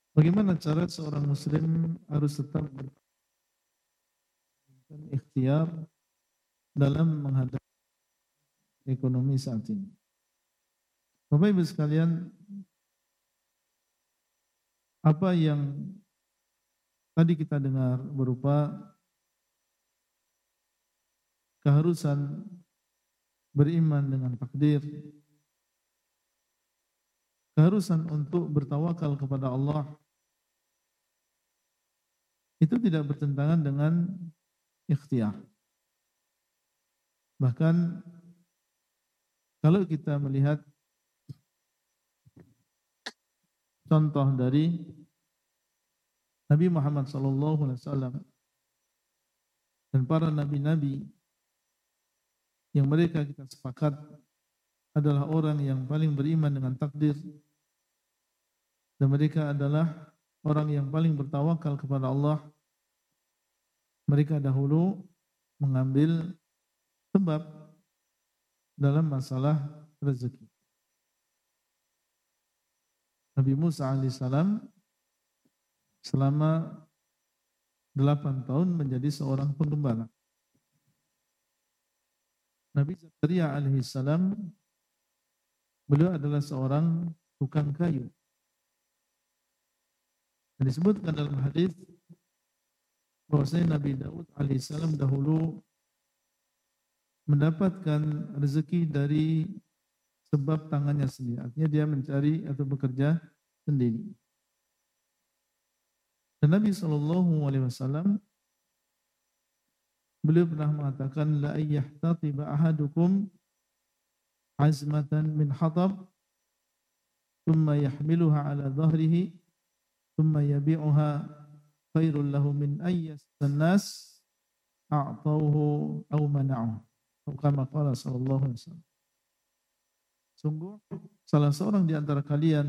Bagaimana cara seorang muslim harus tetap berikhtiar dalam menghadapi ekonomi saat ini? Bapak Ibu sekalian, apa yang tadi kita dengar berupa keharusan beriman dengan takdir, keharusan untuk bertawakal kepada Allah, itu tidak bertentangan dengan ikhtiar. Bahkan kalau kita melihat contoh dari Nabi Muhammad SAW dan para nabi-nabi yang mereka kita sepakat adalah orang yang paling beriman dengan takdir, dan mereka adalah orang yang paling bertawakal kepada Allah. Mereka dahulu mengambil sebab dalam masalah rezeki. Nabi Musa alaihissalam selama 8 tahun menjadi seorang penggembala. Nabi Zakaria alaihissalam, beliau adalah seorang tukang kayu. Dan disebutkan dalam hadis bahwasanya Nabi Daud alaihissalam dahulu mendapatkan rezeki dari sebab tangannya sendiri. Artinya dia mencari atau bekerja sendiri. Dan Nabi SAW beliau pernah mengatakan, la ayyahtatib ahadukum azmatan min hatab thumma yahmiluha ala dhahrihi thumma yabi'uha khairul lahu min ayyastan nas a'tauhu aw mana'uhu. Kama qala sallallahu alaihi wasallam. Sungguh salah seorang di antara kalian